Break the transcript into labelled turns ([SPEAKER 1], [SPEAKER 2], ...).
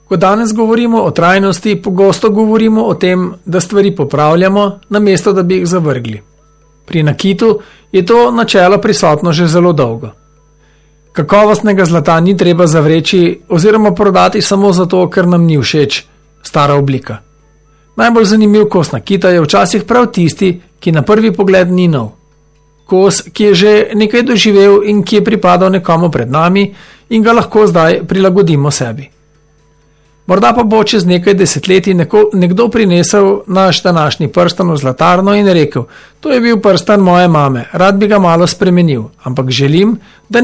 [SPEAKER 1] Ko danes govorimo o trajnosti, pogosto govorimo o tem, da stvari popravljamo, namesto da bi jih zavrgli. Pri nakitu je to načelo prisotno že zelo dolgo. Kakovostnega zlata ni treba zavreči oziroma prodati samo zato, ker nam ni všeč stara oblika. Najbolj zanimiv kos nakita je včasih prav tisti, ki na prvi pogled ni nov. Kos, ki je že nekaj doživel in ki je pripadal nekomu pred nami in ga lahko zdaj prilagodimo sebi. Morda pa bo čez nekaj desetletij nekdo prinesel naš današnji prstan v zlatarno in rekel: to je bil prstan moje mame, rad bi ga malo spremenil, ampak želim, da